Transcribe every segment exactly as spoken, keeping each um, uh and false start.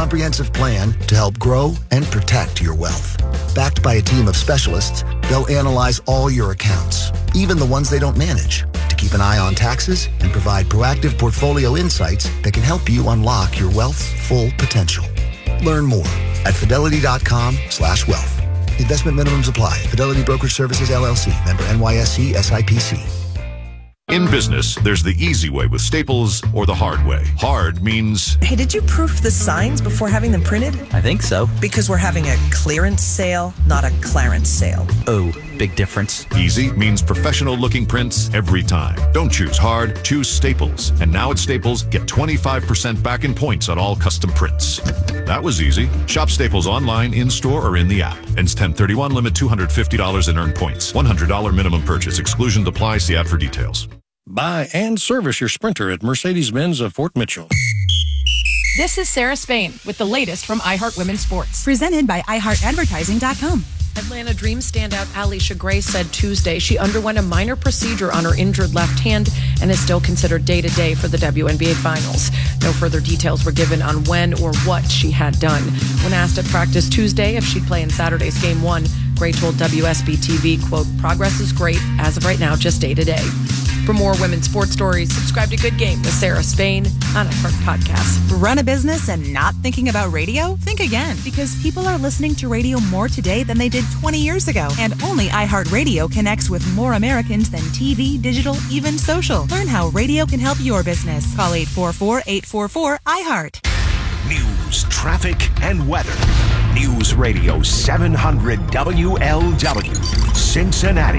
comprehensive plan to help grow and protect your wealth. Backed by a team of specialists, they'll analyze all your accounts, even the ones they don't manage, to keep an eye on taxes and provide proactive portfolio insights that can help you unlock your wealth's full potential. Learn more at fidelity.com slash wealth. Investment minimums apply. Fidelity Brokerage Services, L L C. Member N Y S C S I P C. In business, there's the easy way with Staples or the hard way. Hard means... Hey, did you proof the signs before having them printed? I think so. Because we're having a clearance sale, not a clarence sale. Oh, big difference. Easy means professional-looking prints every time. Don't choose hard, choose Staples. And now at Staples, get twenty-five percent back in points on all custom prints. That was easy. Shop Staples online, in-store, or in the app. Ends ten thirty-one, limit two hundred fifty dollars in earned points. one hundred dollars minimum purchase. Exclusion apply. See ad for details. Buy and service your Sprinter at Mercedes-Benz of Fort Mitchell. This is Sarah Spain with the latest from iHeart Women's Sports. Presented by i heart advertising dot com. Atlanta Dream standout Alicia Gray said Tuesday she underwent a minor procedure on her injured left hand and is still considered day-to-day for the W N B A Finals. No further details were given on when or what she had done. When asked at practice Tuesday if she'd play in Saturday's Game one, Gray told W S B T V, quote, "Progress is great. As of right now, just day-to-day." For more women's sports stories, subscribe to Good Game with Sarah Spain on iHeart Podcasts. Run a business and not thinking about radio? Think again, because people are listening to radio more today than they did twenty years ago. And only iHeartRadio connects with more Americans than T V, digital, even social. Learn how radio can help your business. Call eight four four, eight four four, I heart. News, traffic, and weather. News Radio seven hundred W L W, Cincinnati.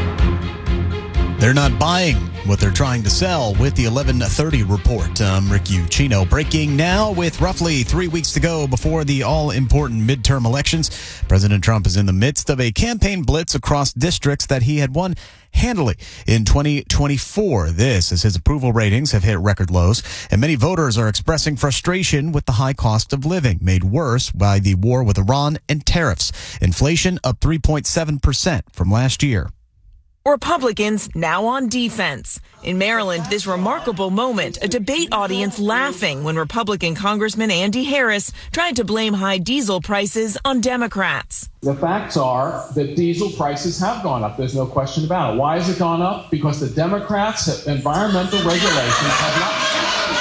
They're not buying what they're trying to sell with the eleven thirty report. I'm Rick Ucchino. Breaking now with roughly three weeks to go before the all-important midterm elections. President Trump is in the midst of a campaign blitz across districts that he had won handily in twenty twenty-four. This as his approval ratings have hit record lows, and many voters are expressing frustration with the high cost of living, made worse by the war with Iran and tariffs. Inflation up three point seven percent from last year. Republicans now on defense. In Maryland, this remarkable moment, a debate audience laughing when Republican Congressman Andy Harris tried to blame high diesel prices on Democrats. The facts are that diesel prices have gone up. There's no question about it. Why has it gone up? Because the Democrats' environmental regulations have not...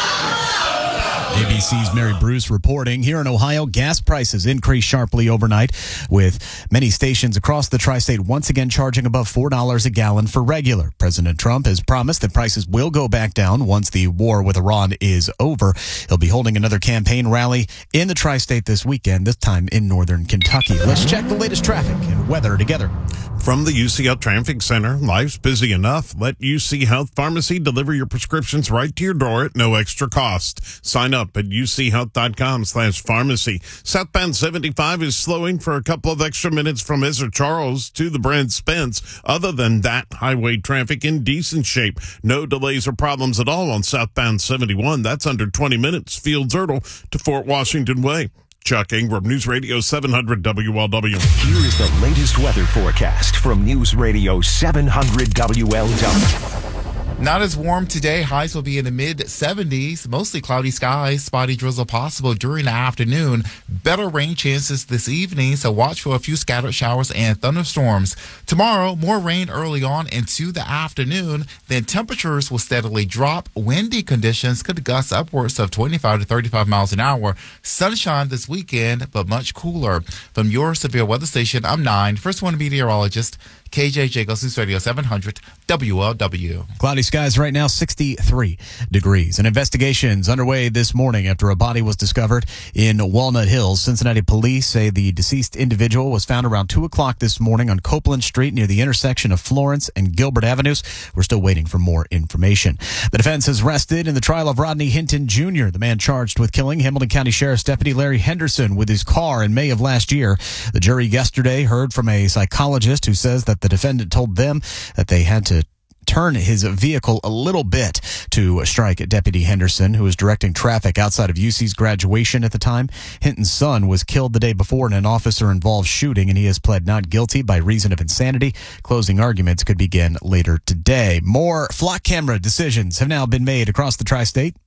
A B C's Mary Bruce reporting. Here in Ohio, gas prices increased sharply overnight, with many stations across the tri-state once again charging above four dollars a gallon for regular. President Trump has promised that prices will go back down once the war with Iran is over. He'll be holding another campaign rally in the tri-state this weekend, this time in northern Kentucky. Let's check the latest traffic and weather together. From the U C Health Traffic Center, life's busy enough. Let U C Health Pharmacy deliver your prescriptions right to your door at no extra cost. Sign up at uchealth.com slash pharmacy. Southbound seventy-five is slowing for a couple of extra minutes from Ezra Charles to the Brent Spence. Other than that, highway traffic in decent shape. No delays or problems at all on southbound seventy-one. That's under twenty minutes. Fields Erdel to Fort Washington Way. Chuck Ingram, News Radio seven hundred W L W. Here is the latest weather forecast from News Radio seven hundred W L W. Not as warm today. Highs will be in the mid seventies. Mostly cloudy skies. Spotty drizzle possible during the afternoon. Better rain chances this evening, so watch for a few scattered showers and thunderstorms. Tomorrow, more rain early on into the afternoon. Then temperatures will steadily drop. Windy conditions could gust upwards of twenty-five to thirty-five miles an hour. Sunshine this weekend, but much cooler. From your severe weather station, I'm Nine, first one meteorologist, K J Jacobs, News Radio seven hundred W L W. Cloudy skies right now, sixty-three degrees. An investigation's underway this morning after a body was discovered in Walnut Hills. Cincinnati police say the deceased individual was found around two o'clock this morning on Copeland Street near the intersection of Florence and Gilbert Avenues. We're still waiting for more information. The defense has rested in the trial of Rodney Hinton Junior, the man charged with killing Hamilton County Sheriff's Deputy Larry Henderson with his car in May of last year. The jury yesterday heard from a psychologist who says that the defendant told them that they had to turn his vehicle a little bit to strike at Deputy Henderson, who was directing traffic outside of U C's graduation at the time. Hinton's son was killed the day before in an officer-involved shooting, and he has pled not guilty by reason of insanity. Closing arguments could begin later today. More flock camera decisions have now been made across the tri-state.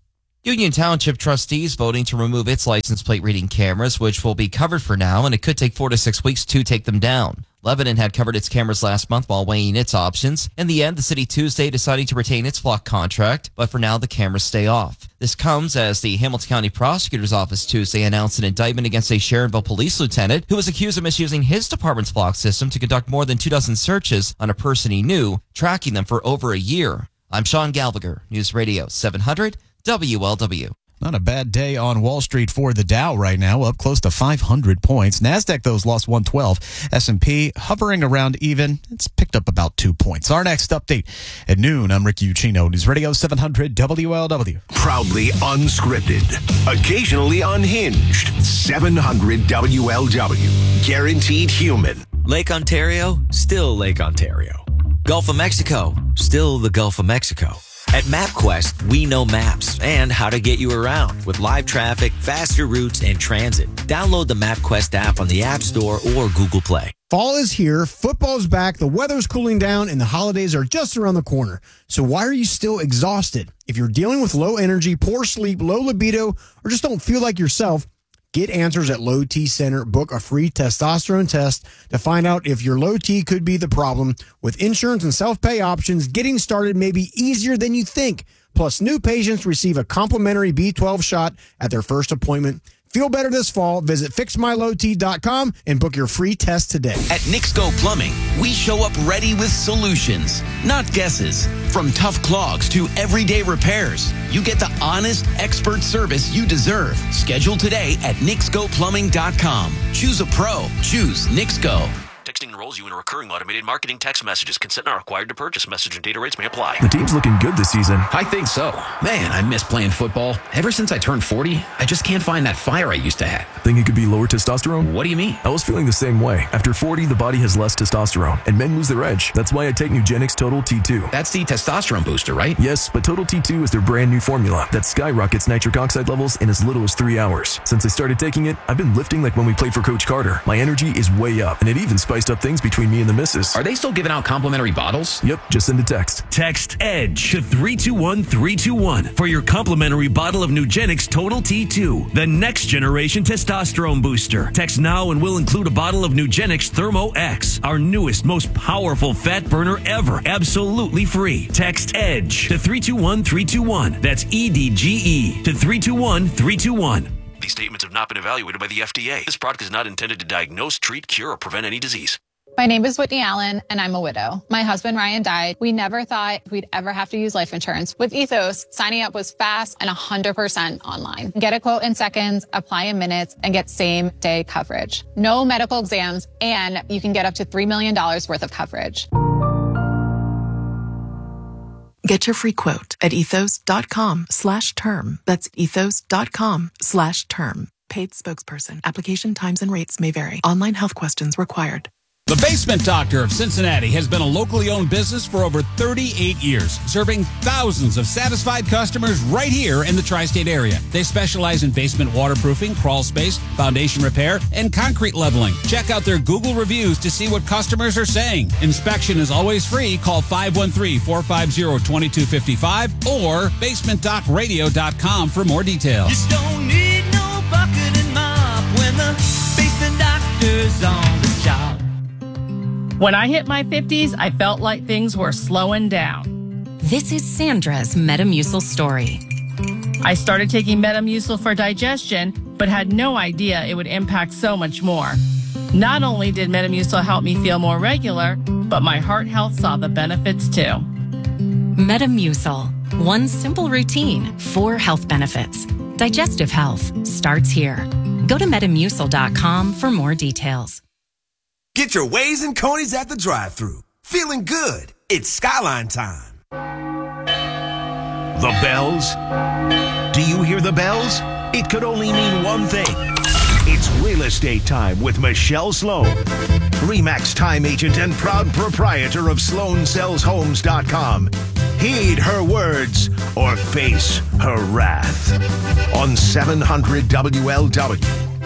Union Township trustees voting to remove its license plate reading cameras, which will be covered for now, and it could take four to six weeks to take them down. Lebanon had covered its cameras last month while weighing its options. In the end, the city Tuesday deciding to retain its flock contract, but for now the cameras stay off. This comes as the Hamilton County Prosecutor's Office Tuesday announced an indictment against a Sharonville police lieutenant who was accused of misusing his department's flock system to conduct more than two dozen searches on a person he knew, tracking them for over a year. I'm Sean Gallagher, News Radio seven hundred W L W. Not a bad day on Wall Street for the Dow right now, up close to five hundred points. NASDAQ, those lost one twelve. S and P hovering around even. It's picked up about two points. Our next update at noon. I'm Rick Ucchino, News Radio seven hundred W L W. Proudly unscripted, occasionally unhinged. seven hundred W L W. Guaranteed human. Lake Ontario, still Lake Ontario. Gulf of Mexico, still the Gulf of Mexico. At MapQuest, we know maps and how to get you around with live traffic, faster routes, and transit. Download the MapQuest app on the App Store or Google Play. Fall is here, football's back, the weather's cooling down, and the holidays are just around the corner. So why are you still exhausted? If you're dealing with low energy, poor sleep, low libido, or just don't feel like yourself, get answers at Low T Center. Book a free testosterone test to find out if your low T could be the problem. With insurance and self-pay options, getting started may be easier than you think. Plus, new patients receive a complimentary B twelve shot at their first appointment. Feel better this fall. Visit fix my low t dot com and book your free test today. At Nixco Plumbing, we show up ready with solutions, not guesses. From tough clogs to everyday repairs, you get the honest, expert service you deserve. Schedule today at nixco plumbing dot com. Choose a pro. Choose Nixco. Texting enrolls you in a recurring automated marketing text messages. Consent not required to purchase. Message and data rates may apply. The team's looking good this season. I think so. Man, I miss playing football. Ever since I turned forty, I just can't find that fire I used to have. Think it could be lower testosterone? What do you mean? I was feeling the same way. After forty, the body has less testosterone, and men lose their edge. That's why I take Nugenix Total T two. That's the testosterone booster, right? Yes, but Total T two is their brand new formula that skyrockets nitric oxide levels in as little as three hours. Since I started taking it, I've been lifting like when we played for Coach Carter. My energy is way up, and it even spiced up things between me and the missus. Are they still giving out complimentary bottles? Yep, just send a text. Text EDGE to three two one three two one for your complimentary bottle of Nugenix Total T two, the next generation testosterone booster. Text now and we'll include a bottle of Nugenix Thermo X, our newest, most powerful fat burner ever, absolutely free. Text EDGE to three two one three two one. That's E D G E to three two one three two one. These statements have not been evaluated by the F D A. This product is not intended to diagnose, treat, cure, or prevent any disease. My name is Whitney Allen, and I'm a widow. My husband, Ryan, died. We never thought we'd ever have to use life insurance. With Ethos, signing up was fast and one hundred percent online. Get a quote in seconds, apply in minutes, and get same-day coverage. No medical exams, and you can get up to three million dollars worth of coverage. Get your free quote at ethos.com slash term. That's ethos.com slash term. Paid spokesperson. Application times and rates may vary. Online health questions required. The Basement Doctor of Cincinnati has been a locally owned business for over thirty-eight years, serving thousands of satisfied customers right here in the tri-state area. They specialize in basement waterproofing, crawl space, foundation repair, and concrete leveling. Check out their Google reviews to see what customers are saying. Inspection is always free. Call five one three, four five zero, two two five five or basement doc radio dot com for more details. Just don't need no bucket and mop when the Basement Doctor's on the job. When I hit my fifties, I felt like things were slowing down. This is Sandra's Metamucil story. I started taking Metamucil for digestion, but had no idea it would impact so much more. Not only did Metamucil help me feel more regular, but my heart health saw the benefits too. Metamucil. One simple routine, four health benefits. Digestive health starts here. Go to metamucil dot com for more details. Get your Ways and Conies at the drive-thru. Feeling good. It's Skyline time. The bells? Do you hear the bells? It could only mean one thing. It's real estate time with Michelle Sloan, RE/MAX time agent and proud proprietor of Sloan Sells Homes dot com. Heed her words or face her wrath on seven hundred W L W.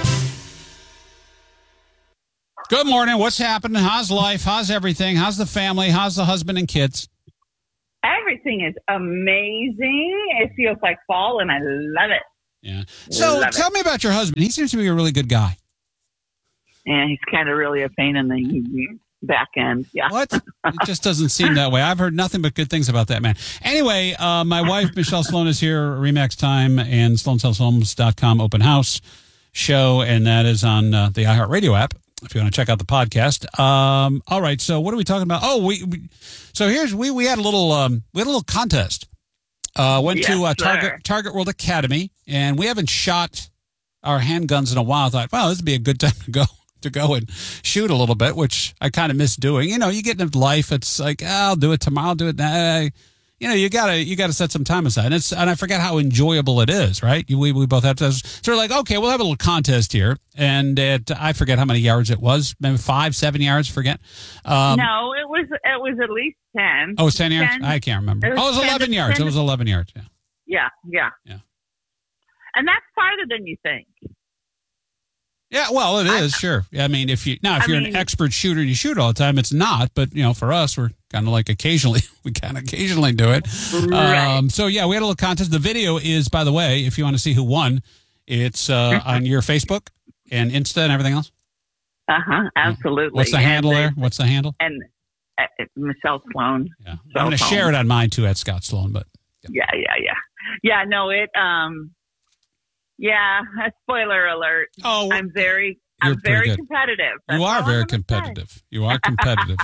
Good morning. What's happening? How's life? How's everything? How's the family? How's the husband and kids? Everything is amazing. It feels like fall, and I love it. Yeah. So Love tell it. me about your husband. He seems to be a really good guy. And he's kind of really a pain in the back end. Yeah. What? It just doesn't seem that way. I've heard nothing but good things about that man. Anyway, uh, my wife, Michelle Sloan, is here, Remax Time and sloan sells homes dot com open house show, and that is on uh, the iHeartRadio app if you want to check out the podcast. Um, all right, so what are we talking about? Oh, we, we so here's we we had a little um, we had a little contest. Uh, went Yes, to uh, sir. Target Target World Academy, and we haven't shot our handguns in a while. I thought, wow, this would be a good time to go to go and shoot a little bit, which I kind of miss doing. You know, you get into life, it's like, oh, I'll do it tomorrow, I'll do it now. You know, you gotta you gotta set some time aside, and it's and I forget how enjoyable it is, right? You, we we both have to. So we're like, okay, we'll have a little contest here, and it, I forget how many yards it was, maybe five, seven yards, forget. Um, no, it was it was at least ten. Oh, it was ten yards. I can't remember. It was oh, it was ten eleven to- yards. ten It was to- eleven yards. Yeah. Yeah, yeah, yeah. And that's farther than you think. Yeah, well, it is, sure. I mean, if you now if I you're mean- an expert shooter and you shoot all the time, it's not. But you know, for us, we're kind of like occasionally we kind of occasionally do it. Right. Um, so yeah, we had a little contest. The video is, by the way, if you want to see who won, it's uh, on your Facebook and Insta and everything else. Uh huh. Absolutely. What's the And handle they- there? What's the handle? And uh, Michelle Sloan. Yeah, I'm going to share it on mine too at Scott Sloan. But Yeah, yeah, yeah, yeah. No, it. Um, yeah. A spoiler alert. Oh, I'm very, you're I'm very pretty good. competitive. That's you are all I'm very gonna say. competitive. You are competitive.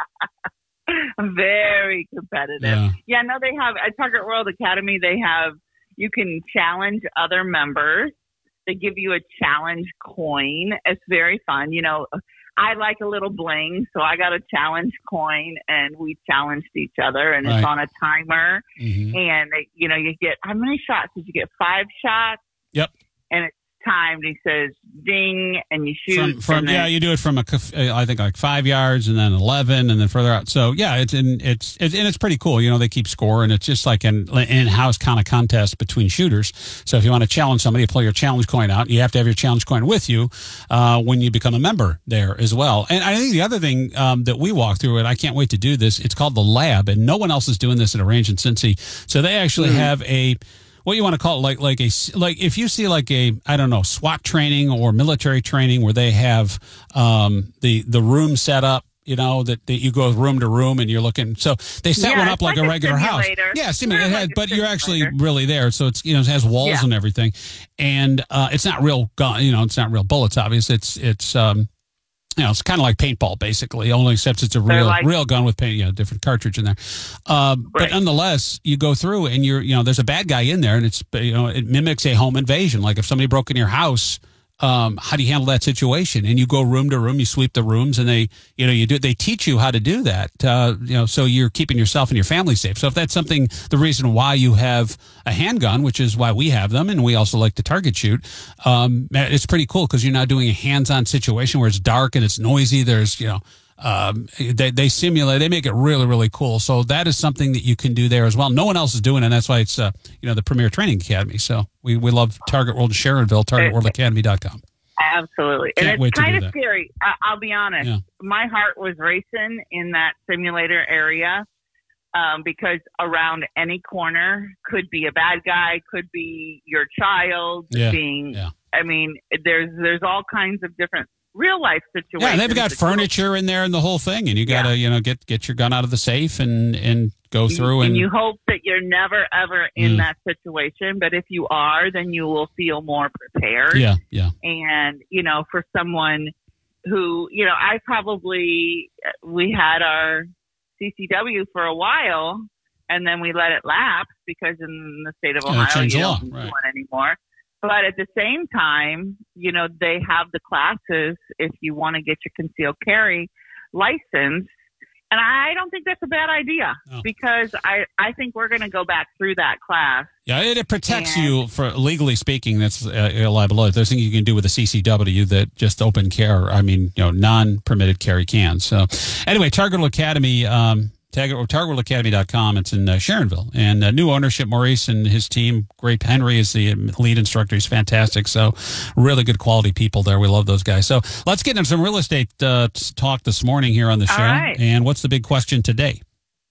I'm very competitive. Yeah. Yeah. No, they have at Target World Academy. They have you can challenge other members. They give you a challenge coin. It's very fun. You know, I like a little bling, so I got a challenge coin, and we challenged each other, and Right. it's on a timer. Mhm. And you know, you get how many shots? Did you get five shots? Yep. And it's timed. He says ding, and you shoot. From, from and then- yeah, you do it from a caf- uh, I think like five yards and then eleven and then further out. So yeah, it's in it's, it's and it's pretty cool. You know, they keep score, and it's just like an in-house kind of contest between shooters. So if you want to challenge somebody, you pull your challenge coin out. You have to have your challenge coin with you uh, when you become a member there as well. And I think the other thing um, that we walk through, and I can't wait to do this. It's called the Lab, and no one else is doing this at a range in Cincy. So they actually Mm-hmm. have a what you want to call it, like like a like if you see like a I don't know SWAT training or military training where they have um, the the room set up, you know that, that you go room to room and you're looking. So they set Yeah, one it's up like, like a a regular house. simulator. Yeah, simulator. Sort of it has- like a but you're actually simulator. really there. So it's you know it has walls Yeah. and everything, and uh, it's not real gun. You know, it's not real bullets. Obviously, it's it's. Um, You know, it's kind of like paintball, basically, only except it's a They're real, like- real gun with paint, you know, different cartridge in there. Um, But Right. nonetheless, you go through and you're, you know, there's a bad guy in there, and it's, you know, it mimics a home invasion. Like if somebody broke in your house, um, how do you handle that situation? And you go room to room, you sweep the rooms, and they, you know, you do. They teach you how to do that. Uh, you know, so you're keeping yourself and your family safe. So if that's something, the reason why you have a handgun, which is why we have them, and we also like to target shoot, um, it's pretty cool because you're now doing a hands-on situation where it's dark and it's noisy. There's, you know. Um, they, they simulate, they make it really, really cool. So that is something that you can do there as well. No one else is doing it. And that's why it's, uh, you know, the premier training academy. So we, we love Target World Sharonville, target world academy dot com. Absolutely. Can't and wait it's to do kind of that. scary. I- I'll be honest. Yeah. My heart was racing in that simulator area um, because around any corner could be a bad guy, could be your child Yeah. being, Yeah. I mean, there's there's all kinds of different real life situations. Yeah, and they've got that you- furniture in there and the whole thing. And you got to, you know, get, get your gun out of the safe and, and go through and, and you hope that you're never ever in Mm. that situation, but if you are, then you will feel more prepared. yeah, yeah. And, you know, for someone who, you know, I probably, we had our C C W for a while and then we let it lapse because in the state of Yeah, they Ohio, changed you the law, don't do right. one anymore. But at the same time, you know, they have the classes if you want to get your concealed carry license. And I don't think that's a bad idea because I, I think we're going to go back through that class. Yeah, it, it protects And- you for legally speaking. That's uh, liable. There's things you can do with a C C W that just open carry. I mean, you know, non-permitted carry can. So, anyway, Target World Academy, um, target world academy dot com. It's in uh, Sharonville, and uh, new ownership. Maurice and his team. Great. Henry is the lead instructor. He's fantastic. So, really good quality people there. We love those guys. So, let's get into some real estate uh, talk this morning here on the All show. right. And what's the big question today?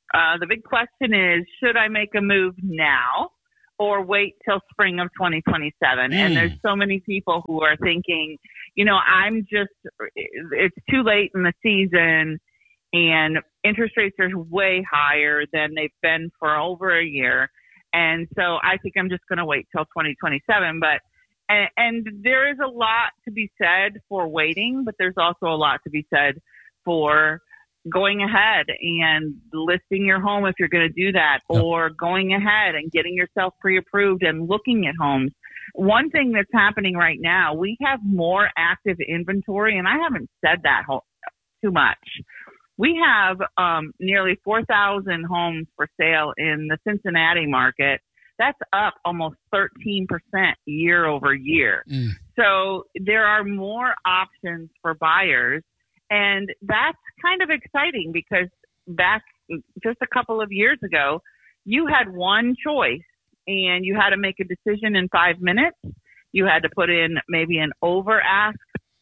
Uh, the big question is, should I make a move now or wait till spring of twenty twenty-seven? Mm. And there's so many people who are thinking, you know, I'm just, it's too late in the season and interest rates are way higher than they've been for over a year. And so I think I'm just going to wait till twenty twenty-seven. But, and, and there is a lot to be said for waiting, but there's also a lot to be said for going ahead and listing your home if you're going to do that, or going ahead and getting yourself pre-approved and looking at homes. One thing that's happening right now, we have more active inventory, and I haven't said that ho- too much. We have um, nearly four thousand homes for sale in the Cincinnati market. That's up almost thirteen percent year over year. Mm. So there are more options for buyers. And that's kind of exciting because back just a couple of years ago, you had one choice and you had to make a decision in five minutes. You had to put in maybe an over ask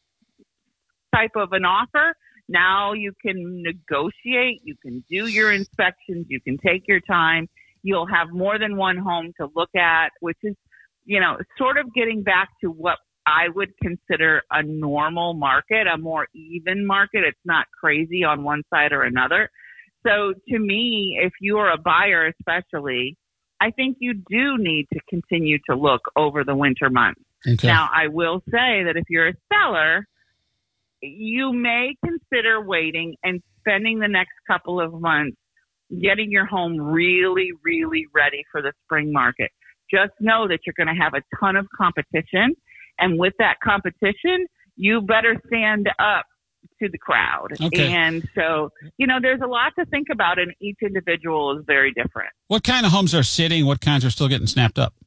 type of an offer. Now you can negotiate. You can do your inspections. You can take your time. You'll have more than one home to look at, which is, you know, sort of getting back to what I would consider a normal market, a more even market. It's not crazy on one side or another. So to me, if you are a buyer especially, I think you do need to continue to look over the winter months. Okay. Now, I will say that if you're a seller, you may consider waiting and spending the next couple of months getting your home really, really ready for the spring market. Just know that you're going to have a ton of competition. And with that competition, you better stand up to the crowd. Okay. And so, you know, there's a lot to think about, and each individual is very different. What kind of homes are sitting? What kinds are still getting snapped up?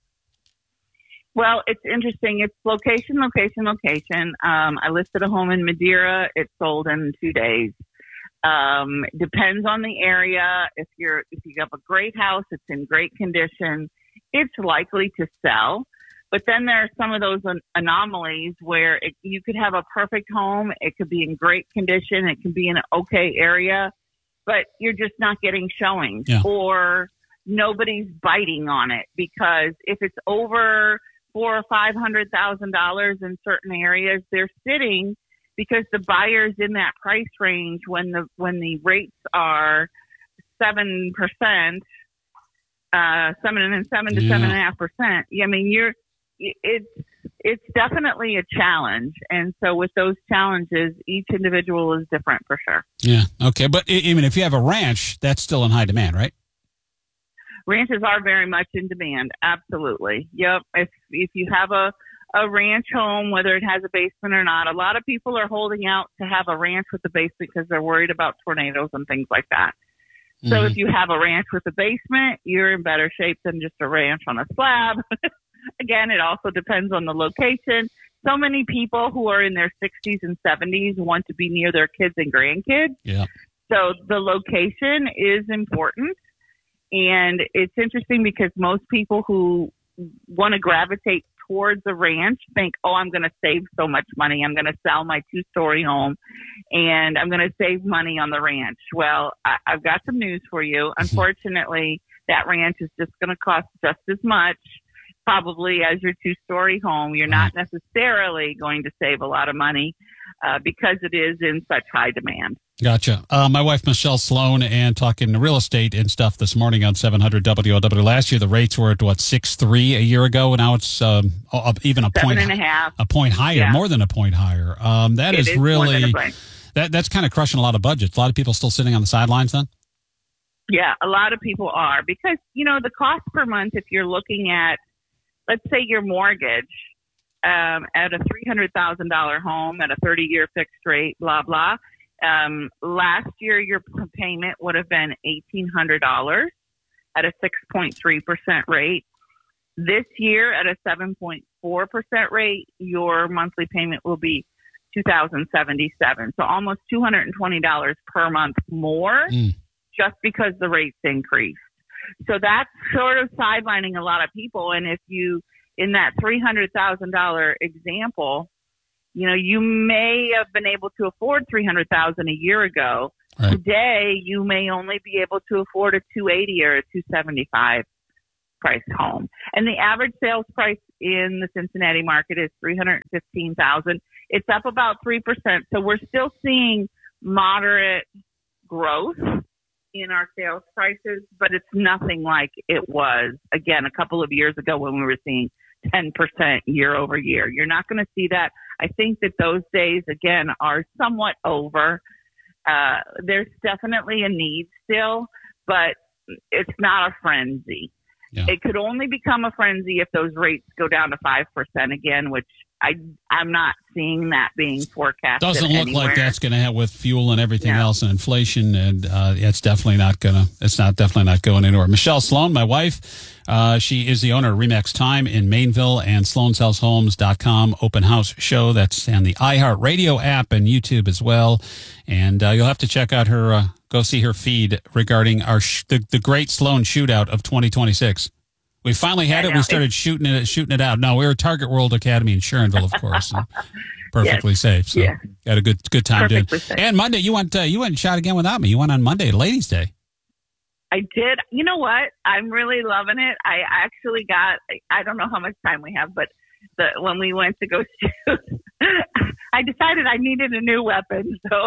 Well, it's interesting. It's location, location, location. Um, I listed a home in Madeira. It sold in two days. Um, depends on the area. If you're, if you have a great house, it's in great condition, it's likely to sell. But then there are some of those an- anomalies where it, you could have a perfect home. It could be in great condition. It could be in an okay area, but you're just not getting showings, yeah. or nobody's biting on it, because if it's over four or five hundred thousand dollars in certain areas, they're sitting because the buyers in that price range, when the when the rates are seven percent, uh, seven and seven to yeah. seven and a half percent. I mean, you're. It's it's definitely a challenge, and so with those challenges, each individual is different for sure. Yeah, okay, but I mean, if you have a ranch, that's still in high demand, right? Ranches are very much in demand, absolutely. Yep. If if you have a a ranch home, whether it has a basement or not, a lot of people are holding out to have a ranch with a basement because they're worried about tornadoes and things like that. Mm-hmm. So if you have a ranch with a basement, you're in better shape than just a ranch on a slab. Again, it also depends on the location. So many people who are in their sixties and seventies want to be near their kids and grandkids. Yeah. So the location is important. And it's interesting because most people who want to gravitate towards a ranch think, oh, I'm going to save so much money. I'm going to sell my two-story home and I'm going to save money on the ranch. Well, I, I've got some news for you. Unfortunately, that ranch is just going to cost just as much probably as your two-story home. You're not necessarily going to save a lot of money uh, because it is in such high demand. Gotcha. Uh, my wife, Michelle Sloan, and talking real estate and stuff this morning on seven hundred W O W. Last year, the rates were at, what, six three a year ago, and now it's um, even a Seven point and a half. a point higher, Yeah. more than a point higher. Um, that It is is more than a really, point. that that's kind of crushing a lot of budgets. A lot of people still sitting on the sidelines then? Yeah, a lot of people are because, you know, the cost per month, if you're looking at, let's say your mortgage um, at a three hundred thousand dollars home at a thirty-year fixed rate, blah, blah. Um, last year, your payment would have been eighteen hundred dollars at a six point three percent rate. This year, at a seven point four percent rate, your monthly payment will be two thousand seventy-seven dollars. So almost two hundred twenty dollars per month more mm. just because the rates increased. So that's sort of sidelining a lot of people. And if you, in that three hundred thousand dollars example, you know, you may have been able to afford three hundred thousand dollars a year ago, Right. Today, you may only be able to afford a two eighty or a two seventy-five price home. And the average sales price in the Cincinnati market is three hundred fifteen thousand dollars. It's up about three percent. So we're still seeing moderate growth in our sales prices, but it's nothing like it was, again, a couple of years ago when we were seeing ten percent year over year. You're not going to see that. I think that those days, again, are somewhat over. Uh, there's definitely a need still, but it's not a frenzy. Yeah. It could only become a frenzy if those rates go down to five percent again, which I, I'm not seeing that being forecasted. Doesn't look anywhere. like that's going to have with fuel and everything No. else and inflation, and uh, it's definitely not going to. It's not definitely not going anywhere. Michelle Sloan, my wife, uh, she is the owner of Remax Time in Mainville and sloan sells homes dot com open house show. That's on the iHeartRadio app and YouTube as well. And uh, you'll have to check out her. Uh, go see her feed regarding our sh- the, the Great Sloan Shootout of twenty twenty-six. We finally had I it. know. We started shooting it, shooting it out. No, we were Target World Academy in Sharonville, of course, and perfectly Yes. safe. So Yeah. got a good good time doing. Perfectly safe. And Monday, you went uh, you went and shot again without me. You went on Monday, Ladies' Day. I did. You know what? I'm really loving it. I actually got, I don't know how much time we have, but the, when we went to go shoot, I decided I needed a new weapon. So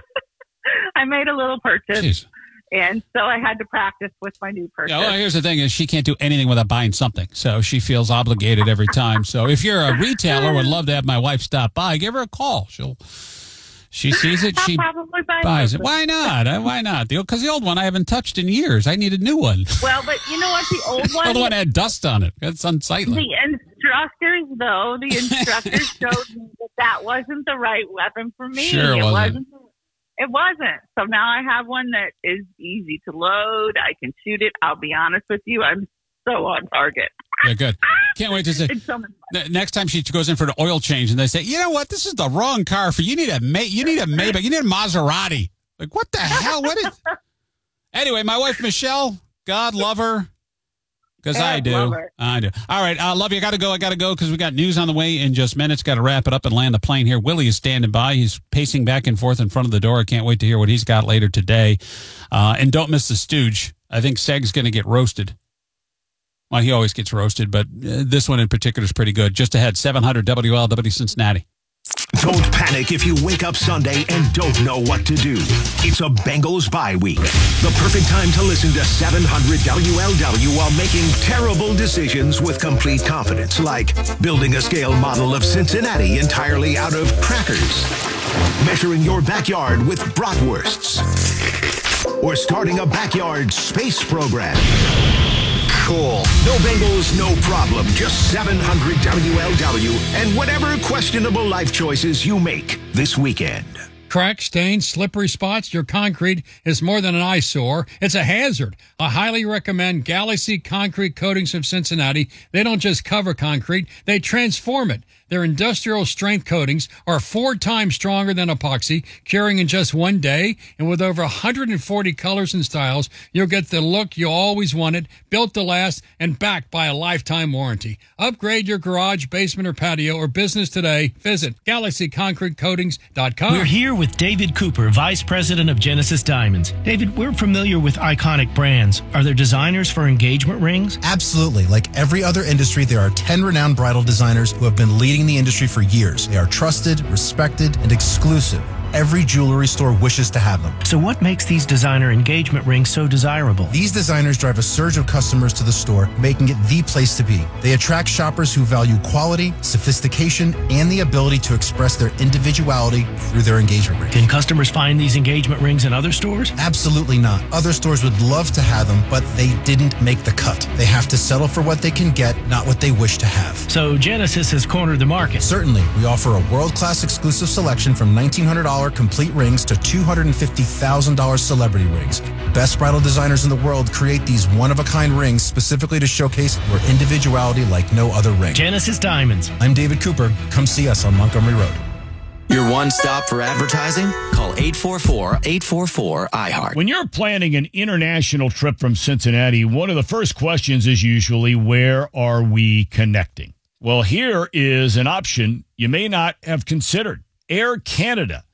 I made a little purchase. Jeez. And so I had to practice with my new purchase. Yeah, well, here's the thing: is she can't do anything without buying something, so she feels obligated every time. So if you're a retailer, would love to have my wife stop by. Give her a call. She'll. She sees it. I'll She probably buy buys it. something. Why not? Uh, Why not? Because the old one I haven't touched in years. I need a new one. Well, but you know what? The old The one, old one had dust on it. It's unsightly. the instructors, though, the instructors showed me that that wasn't the right weapon for me. Sure it wasn't. It wasn't. So now I have one that is easy to load. I can shoot it. I'll be honest with you. I'm so on target. Yeah, good. Can't wait to say. It's so much fun. N- Next time she goes in for the oil change, and they say, "You know what? This is the wrong car for you. Need a May- you need a Maybach. You need a Maserati." Like, what the hell? What is? Anyway, my wife Michelle, God love her, because God I do. love her. I do. All right, I love you. I got to go. I got to go because we got news on the way in just minutes. Got to wrap it up and land the plane here. Willie is standing by. He's pacing back and forth in front of the door. I can't wait to hear what he's got later today. Uh, and don't miss the stooge. I think Seg's going to get roasted. Well, he always gets roasted, but uh, this one in particular is pretty good. Just ahead, seven hundred W L W Cincinnati. Don't panic if you wake up Sunday and don't know what to do. It's a Bengals bye week. The perfect time to listen to seven hundred W L W while making terrible decisions with complete confidence, like building a scale model of Cincinnati entirely out of crackers, measuring your backyard with bratwursts, or starting a backyard space program. Cool. No Bengals, no problem. Just seven hundred W L W and whatever questionable life choices you make this weekend. Cracks, stains, slippery spots, your concrete is more than an eyesore. It's a hazard. I highly recommend Galaxy Concrete Coatings of Cincinnati. They don't just cover concrete, they transform it. Their industrial strength coatings are four times stronger than epoxy, curing in just one day. And with over one hundred forty colors and styles, you'll get the look you always wanted, built to last, and backed by a lifetime warranty. Upgrade your garage, basement, or patio or business today. Visit galaxy concrete coatings dot com. We're here with David Cooper, Vice President of Genesis Diamonds. David, we're familiar with iconic brands. Are there designers for engagement rings? Absolutely. Like every other industry, there are ten renowned bridal designers who have been leading the industry for years. They are trusted, respected, and exclusive. Every jewelry store wishes to have them. So what makes these designer engagement rings so desirable? These designers drive a surge of customers to the store, making it the place to be. They attract shoppers who value quality, sophistication, and the ability to express their individuality through their engagement ring. Can customers find these engagement rings in other stores? Absolutely not. Other stores would love to have them, but they didn't make the cut. They have to settle for what they can get, not what they wish to have. So Genesis has cornered the market. Certainly. We offer a world-class exclusive selection from nineteen hundred dollars complete rings to two hundred fifty thousand dollars celebrity rings. Best bridal designers in the world create these one-of-a-kind rings specifically to showcase your individuality like no other ring. Genesis Diamonds. I'm David Cooper. Come see us on Montgomery Road. Your one stop for advertising? Call eight four four, eight four four, I heart. When you're planning an international trip from Cincinnati, one of the first questions is usually, where are we connecting? Well, here is an option you may not have considered. Air Canada.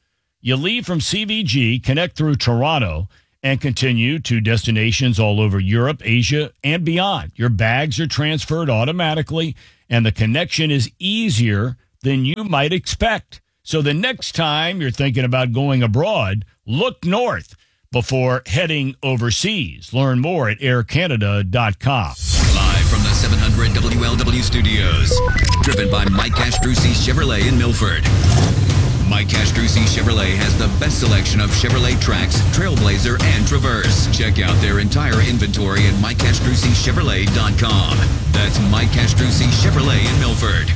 You leave from C V G, connect through Toronto, and continue to destinations all over Europe, Asia, and beyond. Your bags are transferred automatically, and the connection is easier than you might expect. So the next time you're thinking about going abroad, look north before heading overseas. Learn more at air canada dot com. Live from the seven hundred W L W studios, driven by Mike Castrucci Chevrolet in Milford. Mike Castrucci Chevrolet has the best selection of Chevrolet Trax, Trailblazer, and Traverse. Check out their entire inventory at mike castrucci chevrolet dot com. That's Mike Castrucci Chevrolet in Milford.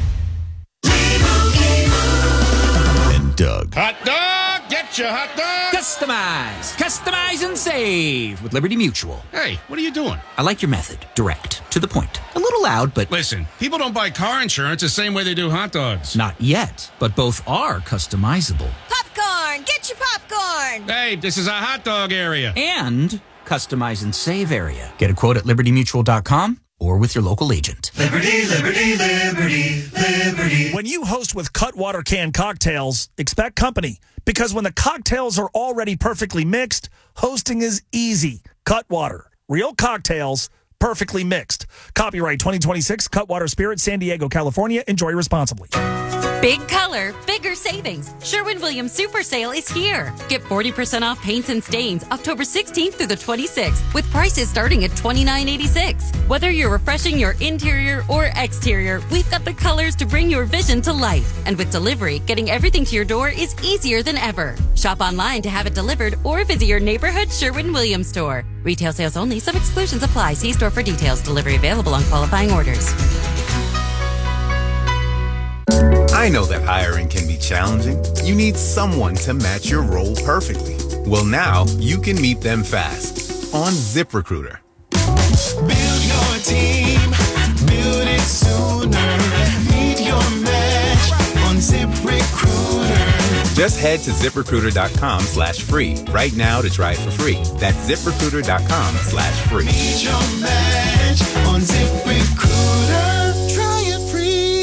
And Doug. Hot dog! Get your hot dog! Customize. Customize and save with Liberty Mutual. Hey, what are you doing? I like your method. Direct. To the point. A little loud, but... Listen, people don't buy car insurance the same way they do hot dogs. Not yet, but both are customizable. Popcorn! Get your popcorn! Hey, this is a hot dog area. And customize and save area. Get a quote at liberty mutual dot com or with your local agent. Liberty, liberty, liberty, liberty. When you host with Cutwater canned cocktails, expect company. Because when the cocktails are already perfectly mixed, hosting is easy. Cutwater. Real cocktails, perfectly mixed. Copyright twenty twenty-six, Cutwater Spirits, San Diego, California. Enjoy responsibly. Big color, bigger savings. Sherwin-Williams Super Sale is here. Get forty percent off paints and stains October sixteenth through the twenty-sixth with prices starting at twenty-nine eighty-six. Whether you're refreshing your interior or exterior, we've got the colors to bring your vision to life. And with delivery, getting everything to your door is easier than ever. Shop online to have it delivered or visit your neighborhood Sherwin-Williams store. Retail sales only. Some exclusions apply. See store for details. Delivery available on qualifying orders. I know that hiring can be challenging. You need someone to match your role perfectly. Well, now you can meet them fast on ZipRecruiter. Build your team, build it sooner. Meet your match on ZipRecruiter. Just head to ZipRecruiter.com slash free right now to try it for free. That's ZipRecruiter.com slash free. Meet your match on ZipRecruiter. Try it free.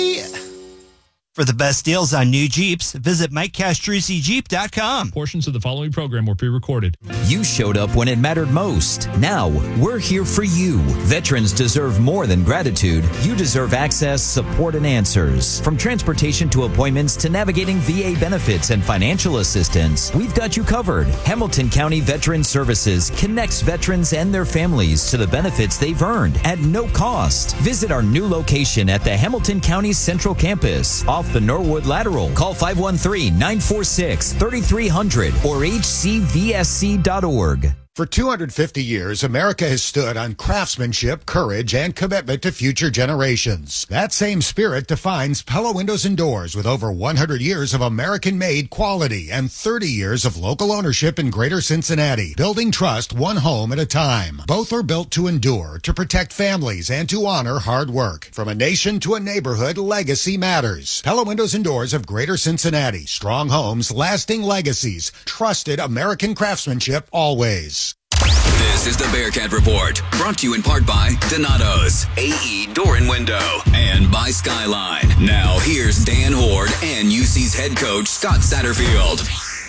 For the best deals on new Jeeps, visit mike castrucci jeep dot com. Portions of the following program were pre-recorded. You showed up when it mattered most. Now, we're here for you. Veterans deserve more than gratitude. You deserve access, support, and answers. From transportation to appointments to navigating V A benefits and financial assistance, we've got you covered. Hamilton County Veteran Services connects veterans and their families to the benefits they've earned at no cost. Visit our new location at the Hamilton County Central Campus off the Norwood Lateral. Call five one three, nine four six, three three zero zero or h c v s c dot org. For two hundred fifty years, America has stood on craftsmanship, courage, and commitment to future generations. That same spirit defines Pella Windows and Doors with over one hundred years of American-made quality and thirty years of local ownership in Greater Cincinnati, building trust one home at a time. Both are built to endure, to protect families, and to honor hard work. From a nation to a neighborhood, legacy matters. Pella Windows and Doors of Greater Cincinnati. Strong homes, lasting legacies. Trusted American craftsmanship always. This is the Bearcat Report, brought to you in part by Donato's, A E Door and Window, and by Skyline. Now, here's Dan Horde and U C's head coach, Scott Satterfield.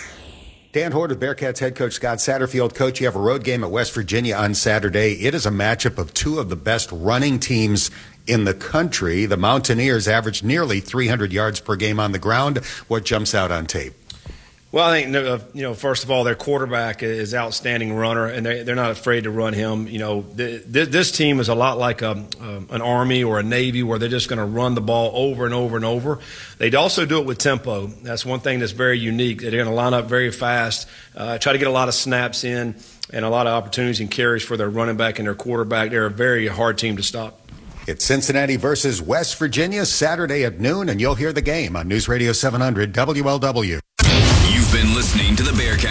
Dan Horde of Bearcats head coach Scott Satterfield. Coach, you have a road game at West Virginia on Saturday. It is a matchup of two of the best running teams in the country. The Mountaineers averaged nearly three hundred yards per game on the ground. What jumps out on tape? Well, I think, you know, first of all, their quarterback is outstanding runner, and they, they're not afraid to run him. You know, th- this team is a lot like a, um, an Army or a Navy where they're just going to run the ball over and over and over. They also do it with tempo. That's one thing that's very unique. They're going to line up very fast, uh, try to get a lot of snaps in and a lot of opportunities and carries for their running back and their quarterback. They're a very hard team to stop. It's Cincinnati versus West Virginia, Saturday at noon, and you'll hear the game on News Radio seven hundred W L W. You've been listening to the Bearcat